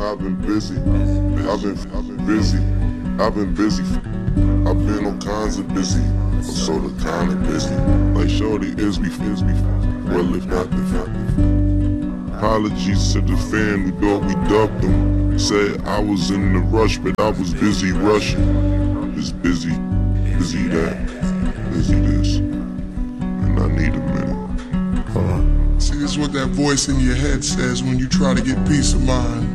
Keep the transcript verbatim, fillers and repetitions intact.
I've been busy. I've been, I've been busy. I've been busy. I've been on kinds of busy. I'm sorta kinda busy. Like Shorty is me, is me. Well, if not, if not. Apologies to the fan who thought we dubbed them. Said I was in the rush, but I was busy rushing. It's busy, busy that, busy this, and I need a minute. See, this is what that voice in your head says when you try to get peace of mind.